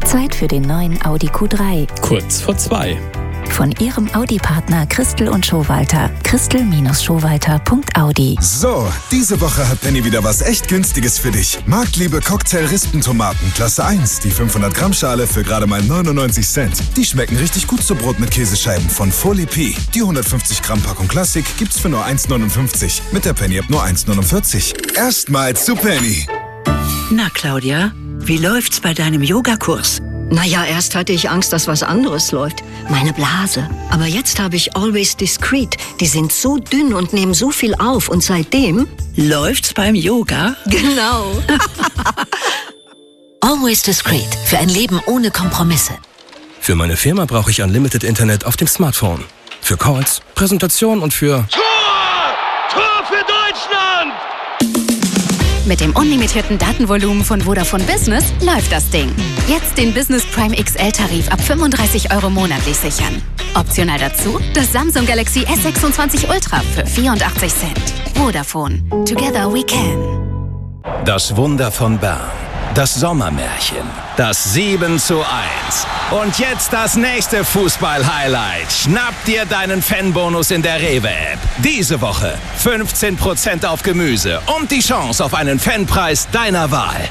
Zeit für den neuen Audi Q3. Kurz vor 2. Von Ihrem Audi-Partner Christel und Schowalter. Christel-Schowalter.audi. So, diese Woche hat Penny wieder was echt Günstiges für dich. Marktliebe Cocktail-Rispentomaten, Klasse 1. Die 500 Gramm Schale für gerade mal 99 Cent. Die schmecken richtig gut zu Brot mit Käsescheiben von Folie P. Die 150 Gramm Packung Klassik gibt's für nur 1,59. Mit der Penny ab nur 1,49. Erstmals zu Penny. Na, Claudia, wie läuft's bei deinem Yogakurs? Naja, erst hatte ich Angst, dass was anderes läuft. Meine Blase. Aber jetzt habe ich Always Discreet. Die sind so dünn und nehmen so viel auf. Und seitdem... Läuft's beim Yoga? Genau. Always Discreet. Für ein Leben ohne Kompromisse. Für meine Firma brauche ich Unlimited Internet auf dem Smartphone. Für Calls, Präsentation und für... Tor! Tor für Deutschland! Mit dem unlimitierten Datenvolumen von Vodafone Business läuft das Ding. Jetzt den Business Prime XL-Tarif ab 35 € monatlich sichern. Optional dazu das Samsung Galaxy S26 Ultra für 84 Cent. Vodafone. Together we can. Das Wunder von Bern. Das Sommermärchen. Das 7:1. Und jetzt das nächste Fußball-Highlight. Schnapp dir deinen Fanbonus in der Rewe-App. Diese Woche 15% auf Gemüse und die Chance auf einen Fanpreis deiner Wahl.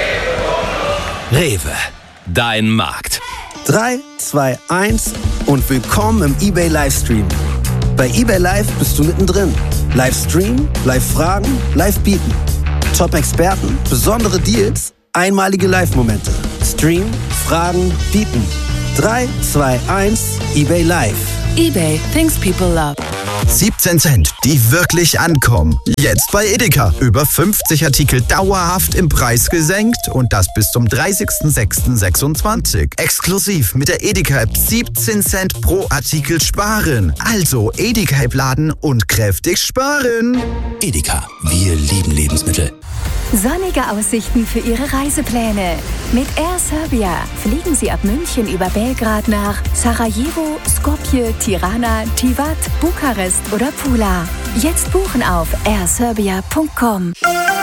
Rewe, dein Markt. 3, 2, 1 und willkommen im eBay Livestream. Bei eBay Live bist du mittendrin. Livestream, Live-Fragen, Live-Bieten. Top-Experten, besondere Deals, einmalige Live-Momente. Stream, Fragen, Bieten. 3, 2, 1, eBay Live. eBay, things people love. 17 Cent, die wirklich ankommen. Jetzt bei Edeka. Über 50 Artikel dauerhaft im Preis gesenkt und das bis zum 30.06.26. Exklusiv mit der Edeka-App 17 Cent pro Artikel sparen. Also Edeka-App laden und kräftig sparen. Edeka, wir lieben Lebensmittel. Sonnige Aussichten für Ihre Reisepläne. Mit Air Serbia fliegen Sie ab München über Belgrad nach Sarajevo, Skopje, Tirana, Tivat, Bukarest oder Pula. Jetzt buchen auf airserbia.com.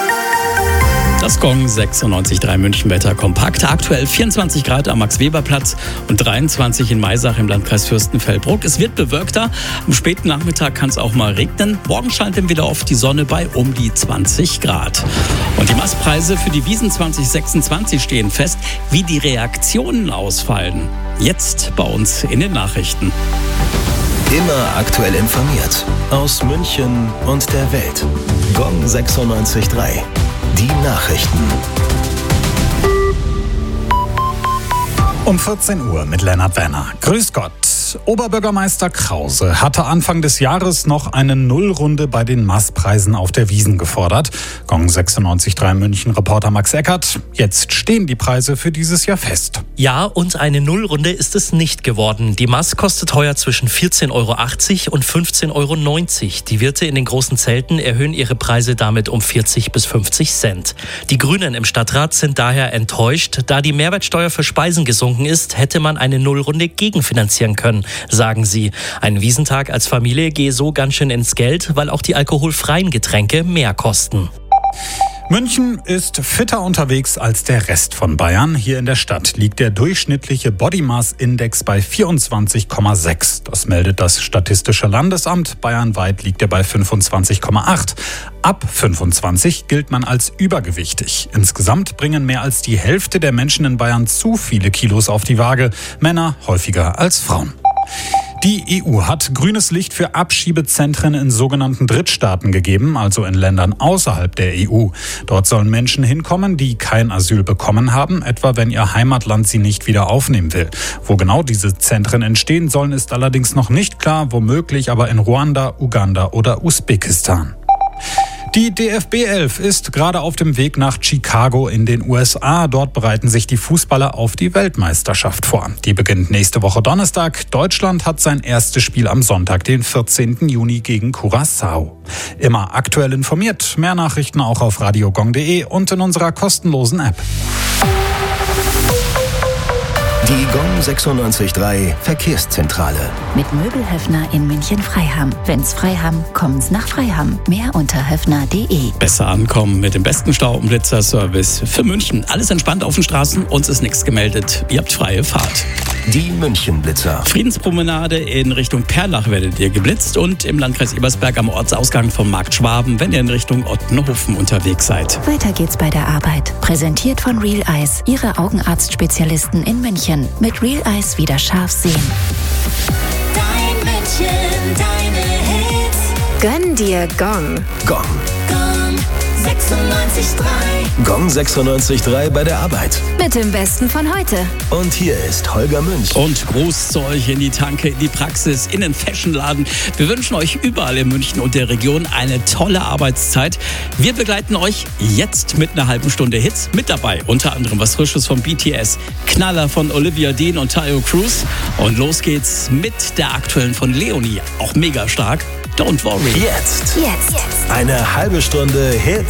Das Gong 96.3 Münchenwetter kompakt. Aktuell 24 Grad am Max-Weber-Platz und 23 in Maisach im Landkreis Fürstenfeldbruck. Es wird bewölkter. Am späten Nachmittag kann es auch mal regnen. Morgen scheint dann wieder oft die Sonne bei um die 20 Grad. Und die Mastpreise für die Wiesn 2026 stehen fest. Wie die Reaktionen ausfallen. Jetzt bei uns in den Nachrichten. Immer aktuell informiert. Aus München und der Welt. Gong 96.3. Die Nachrichten. Um 14 Uhr mit Lennart Werner. Grüß Gott. Oberbürgermeister Krause hatte Anfang des Jahres noch eine Nullrunde bei den Mastpreisen auf der Wiesn gefordert. Gong 96.3 München-Reporter Max Eckert. Jetzt stehen die Preise für dieses Jahr fest. Ja, und eine Nullrunde ist es nicht geworden. Die Mast kostet heuer zwischen 14,80 € und 15,90 €. Die Wirte in den großen Zelten erhöhen ihre Preise damit um 40 bis 50 Cent. Die Grünen im Stadtrat sind daher enttäuscht. Da die Mehrwertsteuer für Speisen gesunken ist, hätte man eine Nullrunde gegenfinanzieren können, sagen sie. Ein Wiesentag als Familie gehe so ganz schön ins Geld, weil auch die alkoholfreien Getränke mehr kosten. München ist fitter unterwegs als der Rest von Bayern. Hier in der Stadt liegt der durchschnittliche Body Mass Index bei 24,6. Das meldet das Statistische Landesamt. Bayernweit liegt er bei 25,8. Ab 25 gilt man als übergewichtig. Insgesamt bringen mehr als die Hälfte der Menschen in Bayern zu viele Kilos auf die Waage. Männer häufiger als Frauen. Die EU hat grünes Licht für Abschiebezentren in sogenannten Drittstaaten gegeben, also in Ländern außerhalb der EU. Dort sollen Menschen hinkommen, die kein Asyl bekommen haben, etwa wenn ihr Heimatland sie nicht wieder aufnehmen will. Wo genau diese Zentren entstehen sollen, ist allerdings noch nicht klar, womöglich aber in Ruanda, Uganda oder Usbekistan. Die DFB 11 ist gerade auf dem Weg nach Chicago in den USA. Dort bereiten sich die Fußballer auf die Weltmeisterschaft vor. Die beginnt nächste Woche Donnerstag. Deutschland hat sein erstes Spiel am Sonntag, den 14. Juni gegen Curaçao. Immer aktuell informiert. Mehr Nachrichten auch auf radiogong.de und in unserer kostenlosen App. Die GOM 96.3 Verkehrszentrale. Mit Möbelhöfner in München-Freiham. Wenn's Freiham, kommen's nach Freiham. Mehr unter höfner.de. Besser ankommen mit dem besten Stau- und Blitzerservice für München. Alles entspannt auf den Straßen, uns ist nichts gemeldet. Ihr habt freie Fahrt. Die München-Blitzer. Friedenspromenade in Richtung Perlach werdet ihr geblitzt und im Landkreis Ebersberg am Ortsausgang vom Markt Schwaben, wenn ihr in Richtung Ottenhofen unterwegs seid. Weiter geht's bei der Arbeit. Präsentiert von Real Eyes, Ihre Augenarztspezialisten in München. Mit Real Eyes wieder scharf sehen. Dein München, deine Hits. Gönn dir GOM. GOM. GOM 96.3. GOM 96.3 bei der Arbeit. Mit dem Besten von heute. Und hier ist Holger Münch. Und Gruß zu euch in die Tanke, in die Praxis, in den Fashionladen. Wir wünschen euch überall in München und der Region eine tolle Arbeitszeit. Wir begleiten euch jetzt mit einer halben Stunde Hits mit dabei. Unter anderem was Frisches von BTS, Knaller von Olivia Dean und Tayo Cruz. Und los geht's mit der aktuellen von Leonie. Auch mega stark. Don't worry. Jetzt. Eine halbe Stunde Hits